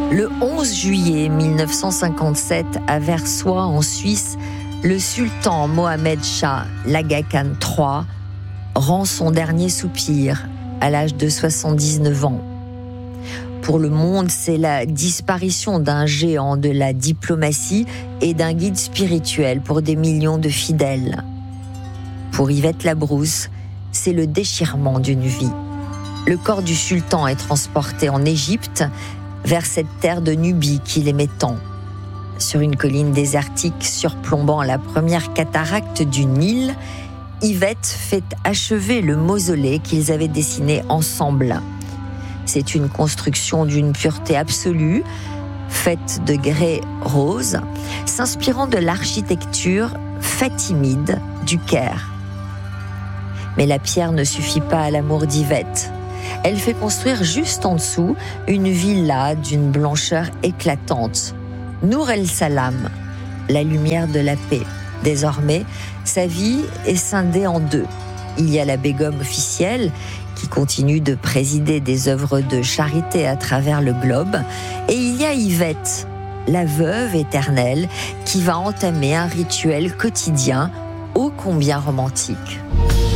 Le 11 juillet 1957, à Versoix, en Suisse, le sultan Mohamed Shah Aga Khan III rend son dernier soupir à l'âge de 79 ans. Pour le monde, c'est la disparition d'un géant de la diplomatie et d'un guide spirituel pour des millions de fidèles. Pour Yvette Labrousse, c'est le déchirement d'une vie. Le corps du sultan est transporté en Égypte, vers cette terre de Nubie qu'il aimait tant. Sur une colline désertique surplombant la première cataracte du Nil, Yvette fait achever le mausolée qu'ils avaient dessiné ensemble. C'est une construction d'une pureté absolue, faite de grès rose, s'inspirant de l'architecture fatimide du Caire. Mais la pierre ne suffit pas à l'amour d'Yvette. Elle fait construire juste en dessous une villa d'une blancheur éclatante. Nour el-Salam, la lumière de la paix. Désormais, sa vie est scindée en deux. Il y a la Begum officielle, qui continue de présider des œuvres de charité à travers le globe, et il y a Yvette, la veuve éternelle, qui va entamer un rituel quotidien ô combien romantique.